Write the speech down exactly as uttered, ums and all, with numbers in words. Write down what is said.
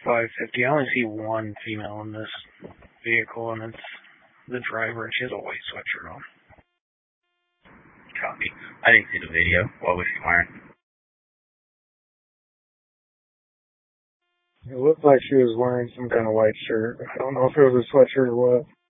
five fifty. I only see one female in this vehicle, and it's the driver, and she has a white sweatshirt on. Copy. I didn't see the video. What was she wearing? It looked like she was wearing some kind of white shirt. I don't know if it was a sweatshirt or what.